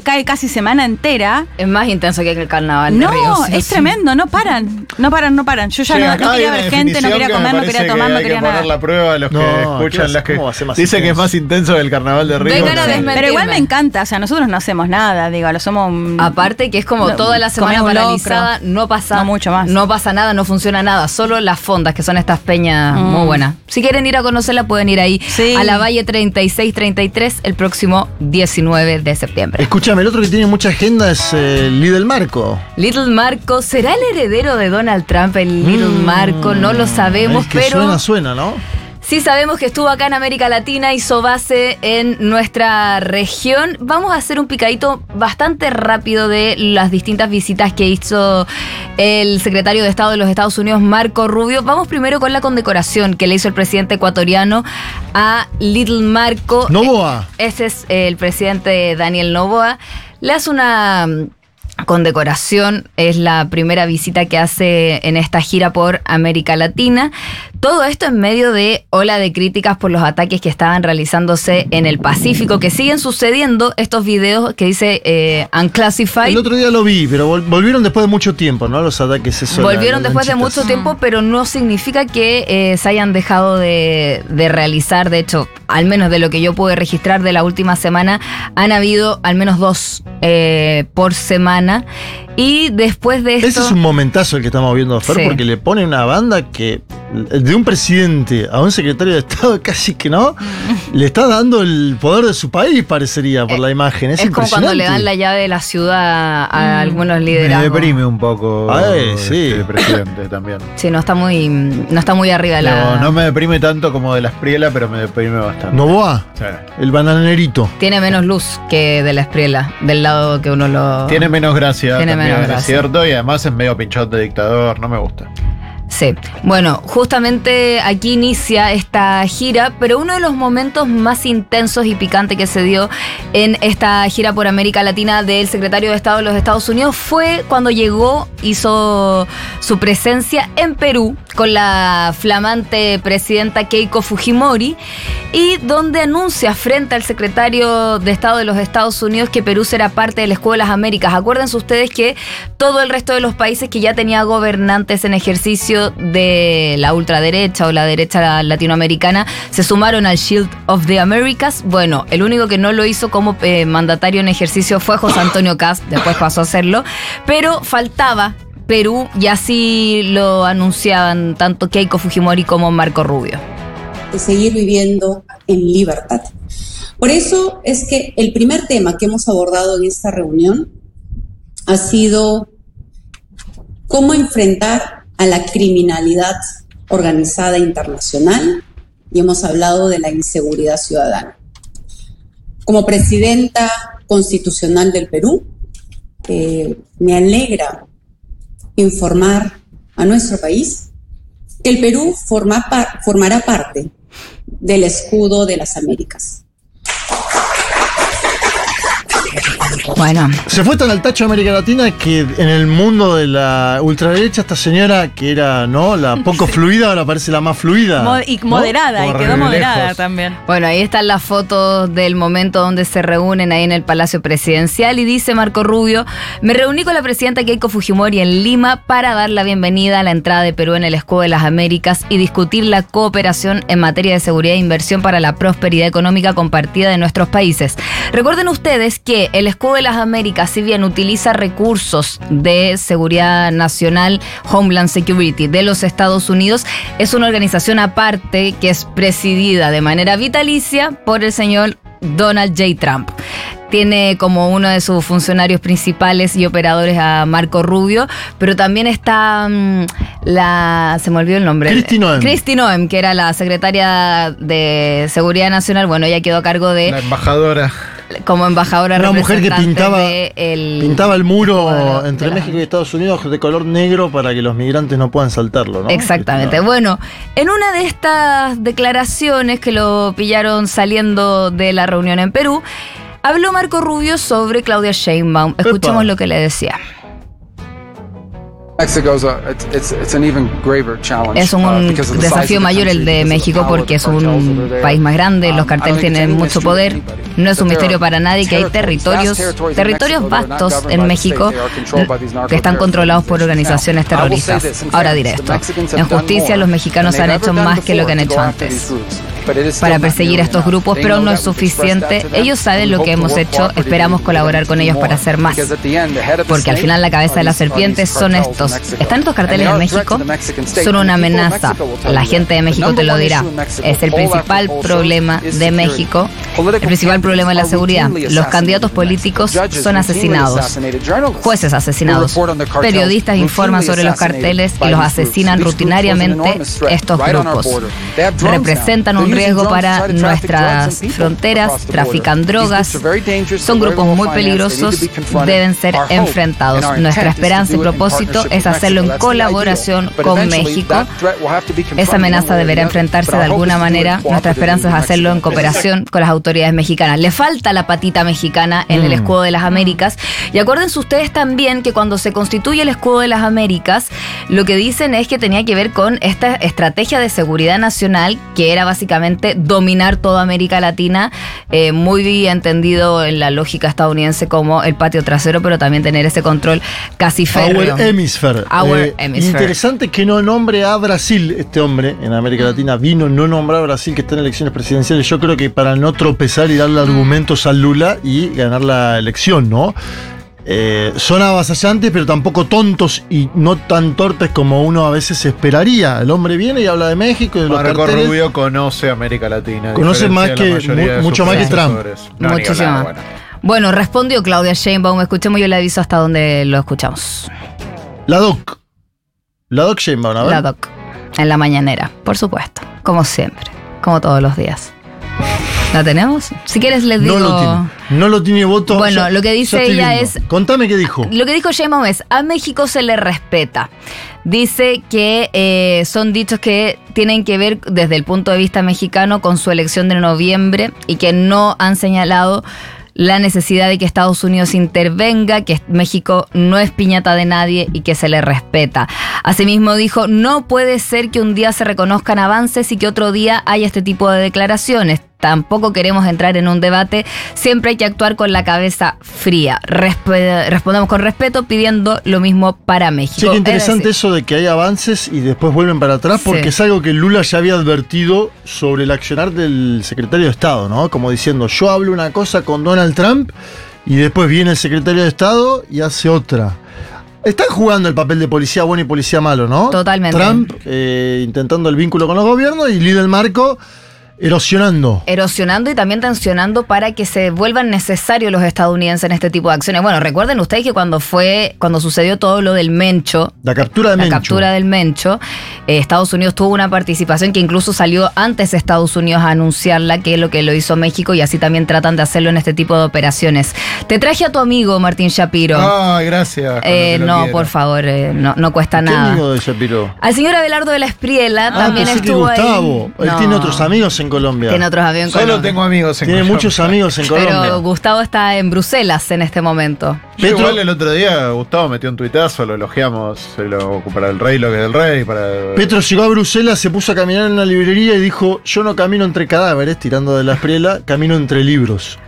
cae casi semana entera. Es más intenso que el carnaval de No, Río. es tremendo, no paran. Yo ya no quería ver gente, no quería comer, no quería tomar, no quería nada. Hay que poner la prueba a los que escuchan, las que dicen que es más intenso que el carnaval de Río. Pero igual me encanta, o sea, nosotros no hacemos nada, digo, lo somos... Aparte que es como toda la semana paralizada, no pasa mucho más. No pasa nada, no funciona nada, solo las fondas, que son estas peñas muy buenas. Si quieren ir a conocerla, pueden ir ahí a la Valle 3633 el próximo 19 de septiembre. Escúchame, el otro que tiene mucha agenda es Little Marco. Little Marco, ¿será el heredero de Donald Trump el Little Marco? No lo sabemos, que pero... Suena, ¿no? Sí sabemos que estuvo acá en América Latina, hizo base en nuestra región. Vamos a hacer un picadito bastante rápido de las distintas visitas que hizo el secretario de Estado de los Estados Unidos, Marco Rubio. Vamos primero con la condecoración que le hizo el presidente ecuatoriano a Little Marco. Noboa. Ese es el presidente Daniel Noboa. Le hace una condecoración, es la primera visita que hace en esta gira por América Latina. Todo esto en medio de ola de críticas por los ataques que estaban realizándose en el Pacífico, que siguen sucediendo estos videos que dice Unclassified. El otro día lo vi, pero volvieron después de mucho tiempo, ¿no? Los ataques esos. Volvieron después de mucho tiempo, pero no significa que se hayan dejado de realizar. De hecho, al menos de lo que yo pude registrar de la última semana, han habido al menos 2 por semana. Y después de esto... Ese es un momentazo el que estamos viendo, Fer, porque le pone una banda que de un presidente a un secretario de Estado casi que no, le está dando el poder de su país, parecería, por la imagen. Es como cuando le dan la llave de la ciudad a algunos liderazgos. Me deprime un poco el presidente también. Sí, no está muy arriba de No me deprime tanto como de la Espriela, pero me deprime bastante. ¿Noboa? Sí. El bananerito. Tiene menos luz que de la Espriela, del lado que uno lo... Tiene menos gracia, es cierto, y además es medio pinchón de dictador, no me gusta. Sí, bueno, justamente aquí inicia esta gira, pero uno de los momentos más intensos y picantes que se dio en esta gira por América Latina del secretario de Estado de los Estados Unidos fue cuando hizo su presencia en Perú con la flamante presidenta Keiko Fujimori, y donde anuncia frente al secretario de Estado de los Estados Unidos que Perú será parte del Escudo de las Américas. Acuérdense ustedes que todo el resto de los países que ya tenía gobernantes en ejercicio de la ultraderecha o la derecha latinoamericana se sumaron al Shield of the Americas. Bueno, el único que no lo hizo como mandatario en ejercicio fue José Antonio Kast, después pasó a hacerlo, pero faltaba Perú, y así lo anunciaban tanto Keiko Fujimori como Marco Rubio. De seguir viviendo en libertad. Por eso es que el primer tema que hemos abordado en esta reunión ha sido cómo enfrentar a la criminalidad organizada internacional, y hemos hablado de la inseguridad ciudadana. Como presidenta constitucional del Perú, me alegra informar a nuestro país que el Perú formará parte del Escudo de las Américas. Bueno. Se fue tan al tacho de América Latina que en el mundo de la ultraderecha, esta señora que era, ¿no?, la poco fluida, ahora parece la más fluida. Y moderada, ¿no? Y quedó moderada también. Bueno, ahí están las fotos del momento donde se reúnen ahí en el Palacio Presidencial, y dice Marco Rubio: me reuní con la presidenta Keiko Fujimori en Lima para dar la bienvenida a la entrada de Perú en el Escudo de las Américas y discutir la cooperación en materia de seguridad e inversión para la prosperidad económica compartida de nuestros países. Recuerden ustedes que el Escudo de las Américas, si bien utiliza recursos de seguridad nacional, Homeland Security, de los Estados Unidos, es una organización aparte que es presidida de manera vitalicia por el señor Donald J. Trump. Tiene como uno de sus funcionarios principales y operadores a Marco Rubio, pero también está se me olvidó el nombre. Kristi Noem, que era la secretaria de Seguridad Nacional. Bueno, ella quedó a cargo de... La embajadora. Como embajadora una mujer que pintaba el muro entre México y Estados Unidos de color negro para que los migrantes no puedan saltarlo, ¿no? Exactamente. Bueno, en una de estas declaraciones que lo pillaron saliendo de la reunión en Perú, habló Marco Rubio sobre Claudia Sheinbaum. Escuchemos lo que le decía. Es un desafío mayor el de México porque es un país más grande, los carteles tienen mucho poder. No es un misterio para nadie que hay territorios vastos en México que están controlados por organizaciones terroristas. Ahora diré esto. En justicia, los mexicanos han hecho más que lo que han hecho antes para perseguir a estos grupos, pero no es suficiente. Ellos saben lo que hemos hecho, esperamos colaborar con ellos para hacer más. Porque al final la cabeza de la serpiente son estos. ¿Están estos carteles en México? Son una amenaza. La gente de México te lo dirá. Es el principal problema de México, el principal problema de la seguridad. Los candidatos políticos son asesinados, jueces asesinados, periodistas informan sobre los carteles y los asesinan rutinariamente estos grupos. Representan un riesgo para nuestras fronteras, trafican drogas, son grupos muy peligrosos, deben ser enfrentados. Nuestra esperanza y propósito es hacerlo en colaboración con México. Esa amenaza deberá enfrentarse de alguna manera. Nuestra esperanza es hacerlo en cooperación con las autoridades mexicanas. Le falta la patita mexicana en el escudo de las Américas. Y acuérdense ustedes también que cuando se constituye el escudo de las Américas, lo que dicen es que tenía que ver con esta estrategia de seguridad nacional, que era básicamente dominar toda América Latina, muy entendido en la lógica estadounidense como el patio trasero, pero también tener ese control casi férreo. Our Hemisphere. Interesante que no nombre a Brasil, este hombre en América Latina no nombrar a Brasil, que está en elecciones presidenciales. Yo creo que para no tropezar y darle argumentos a Lula y ganar la elección, ¿no? Son avasallantes, pero tampoco tontos y no tan torpes como uno a veces esperaría. El hombre viene y habla de México y de los carteles. Rubio conoce América Latina. Conoce más que mucho más que Trump. Muchísimo. Bueno, respondió Claudia Sheinbaum. Escuchemos, yo le aviso hasta dónde lo escuchamos. La Doc Sheinbaum, a ver. La Doc, en la mañanera, por supuesto, como siempre, como todos los días. ¿La tenemos? Si quieres les digo... No lo tiene voto. Bueno, lo que dice ella es... Contame qué dijo. Lo que dijo Sheinbaum es: a México se le respeta. Dice que son dichos que tienen que ver desde el punto de vista mexicano con su elección de noviembre y que no han señalado la necesidad de que Estados Unidos intervenga, que México no es piñata de nadie y que se le respeta. Asimismo dijo: no puede ser que un día se reconozcan avances y que otro día haya este tipo de declaraciones. Tampoco queremos entrar en un debate, siempre hay que actuar con la cabeza fría. Respondemos con respeto pidiendo lo mismo para México. Sí, qué interesante eso de que hay avances y después vuelven para atrás, porque es algo que Lula ya había advertido sobre el accionar del secretario de Estado, ¿no? Como diciendo: yo hablo una cosa con Donald Trump y después viene el secretario de Estado y hace otra. Están jugando el papel de policía bueno y policía malo, ¿no? Totalmente. Trump intentando el vínculo con los gobiernos y Lee del Marco erosionando y también tensionando para que se vuelvan necesarios los estadounidenses en este tipo de acciones. Bueno, recuerden ustedes que cuando sucedió todo lo del Mencho, la captura del Mencho, Estados Unidos tuvo una participación que incluso salió antes de Estados Unidos a anunciarla, que es lo que lo hizo México, y así también tratan de hacerlo en este tipo de operaciones. Te traje a tu amigo Martín Shapiro. Ah, gracias. No, por favor, no cuesta nada. ¿Qué amigo de Shapiro? Al señor Abelardo de la Espriela también estuvo ahí. Gustavo. Él tiene otros amigos en Colombia. Tiene otros amigos en Colombia. Solo tengo amigos en Tiene Colombia. muchos amigos en Colombia. Pero Gustavo está en Bruselas en este momento. Igual el otro día Gustavo metió un tuitazo, lo elogiamos para el rey, lo que es del rey. Petro llegó a Bruselas, se puso a caminar en una librería y dijo: yo no camino entre cadáveres, tirando de la Espriela, camino entre libros.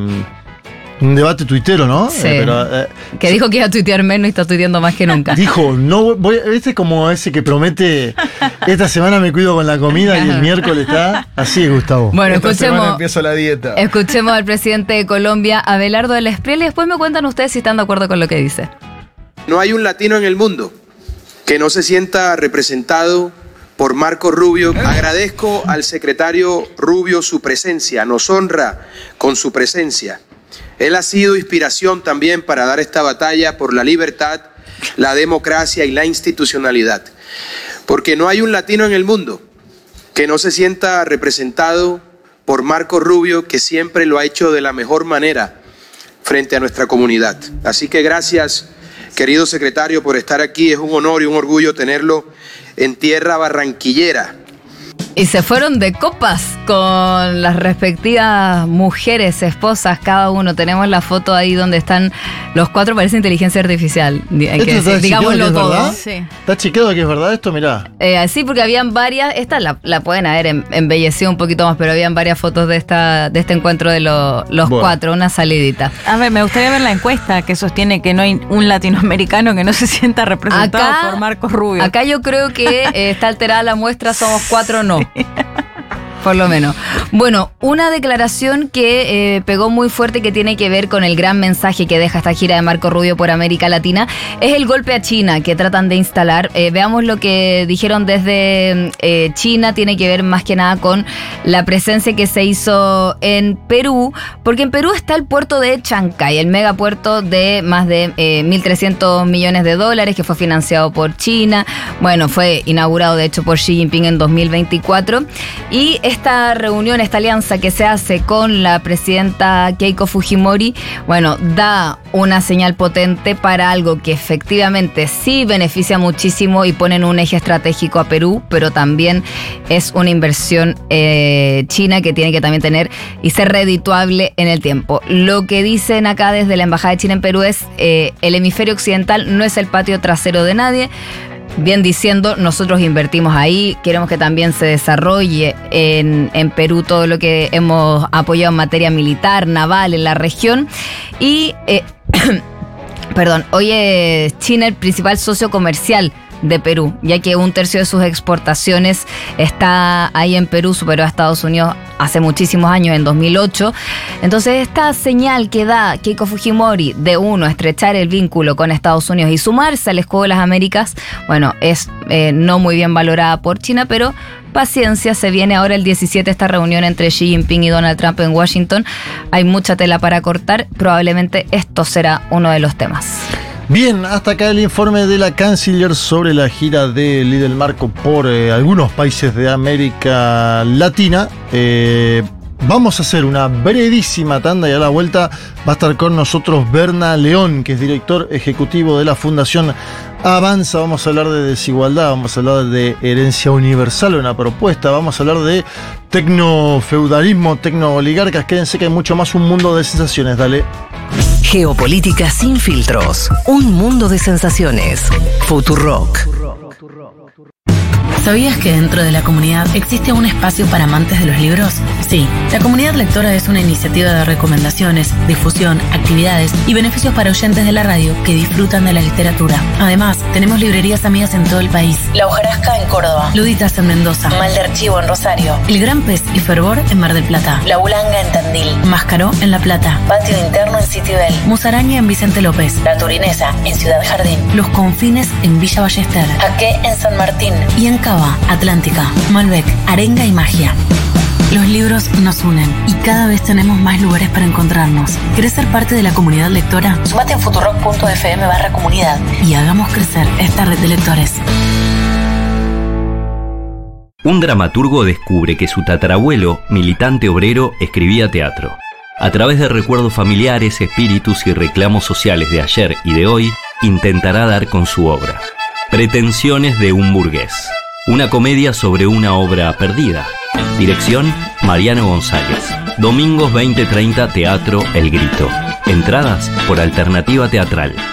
Un debate tuitero, ¿no? Sí. Que dijo que iba a tuitear menos y está tuiteando más que nunca. Dijo: no voy. Este es como ese que promete: esta semana me cuido con la comida y el miércoles está. Así es, Gustavo. Bueno, esta semana empiezo la dieta. Escuchemos al presidente de Colombia, Abelardo de la Espriela, y después me cuentan ustedes si están de acuerdo con lo que dice. No hay un latino en el mundo que no se sienta representado por Marco Rubio. Agradezco al secretario Rubio su presencia, nos honra con su presencia. Él ha sido inspiración también para dar esta batalla por la libertad, la democracia y la institucionalidad. Porque no hay un latino en el mundo que no se sienta representado por Marco Rubio, que siempre lo ha hecho de la mejor manera frente a nuestra comunidad. Así que gracias, querido secretario, por estar aquí. Es un honor y un orgullo tenerlo en tierra barranquillera. Y se fueron de copas con las respectivas mujeres, esposas, cada uno. Tenemos la foto ahí donde están los 4, parece inteligencia artificial. Digámoslo todo. Sí. ¿Está chequeado que es verdad esto? Mirá. Sí, porque habían varias, esta la pueden haber embellecido un poquito más, pero habían varias fotos de este encuentro de los 4, una salidita. A ver, me gustaría ver la encuesta que sostiene que no hay un latinoamericano que no se sienta representado por Marco Rubio. Acá yo creo que está alterada la muestra, somos 4 no. Por lo menos. Bueno, una declaración que pegó muy fuerte, que tiene que ver con el gran mensaje que deja esta gira de Marco Rubio por América Latina, es el golpe a China que tratan de instalar. Veamos lo que dijeron desde China. Tiene que ver más que nada con la presencia que se hizo en Perú, porque en Perú está el puerto de Chancay, el megapuerto de más de 1.300 millones de dólares, que fue financiado por China. Bueno, fue inaugurado de hecho por Xi Jinping en 2024. Y esta reunión, esta alianza que se hace con la presidenta Keiko Fujimori, bueno, da una señal potente para algo que efectivamente sí beneficia muchísimo y pone en un eje estratégico a Perú, pero también es una inversión china que tiene que también tener y ser redituable en el tiempo. Lo que dicen acá desde la Embajada de China en Perú es el hemisferio occidental no es el patio trasero de nadie. Bien diciendo, nosotros invertimos ahí, queremos que también se desarrolle en Perú todo lo que hemos apoyado en materia militar, naval, en la región. Y, hoy es China el principal socio comercial de Perú, ya que 1/3 de sus exportaciones está ahí en Perú, superó a Estados Unidos hace muchísimos años, en 2008. Entonces esta señal que da Keiko Fujimori de estrechar el vínculo con Estados Unidos y sumarse al escudo de las Américas, bueno, es no muy bien valorada por China, pero paciencia, se viene ahora el 17 esta reunión entre Xi Jinping y Donald Trump en Washington. Hay mucha tela para cortar, probablemente esto será uno de los temas. Bien, hasta acá el informe de la canciller sobre la gira de líder Marco por algunos países de América Latina. Vamos a hacer una brevísima tanda y a la vuelta va a estar con nosotros Berna León, que es director ejecutivo de la Fundación Avanza. Vamos a hablar de desigualdad, vamos a hablar de herencia universal, una propuesta, vamos a hablar de tecnofeudalismo, tecnooligarcas. Quédense que hay mucho más, un mundo de sensaciones, dale. Geopolítica sin filtros, un mundo de sensaciones. Futurock. ¿Sabías que dentro de la comunidad existe un espacio para amantes de los libros? Sí, la Comunidad Lectora es una iniciativa de recomendaciones, difusión, actividades y beneficios para oyentes de la radio que disfrutan de la literatura. Además, tenemos librerías amigas en todo el país. La Hojarasca en Córdoba, Luditas en Mendoza, Mal de Archivo en Rosario, El Gran Pez y Fervor en Mar del Plata, La Bulanga en Tandil, Máscaro en La Plata, Patio Interno en Citibel, Musaraña en Vicente López, La Turinesa en Ciudad Jardín, Los Confines en Villa Ballester, Jaque en San Martín y en Cava, Atlántica, Malbec, Arenga y Magia. Los libros nos unen y cada vez tenemos más lugares para encontrarnos. ¿Querés ser parte de la comunidad lectora? Sumate en futurock.fm/comunidad y hagamos crecer esta red de lectores. Un dramaturgo descubre que su tatarabuelo, militante obrero, escribía teatro. A través de recuerdos familiares, espíritus y reclamos sociales de ayer y de hoy, intentará dar con su obra. Pretensiones de un burgués. Una comedia sobre una obra perdida. Dirección, Mariano González. Domingos 20:30, Teatro El Grito. Entradas por Alternativa Teatral.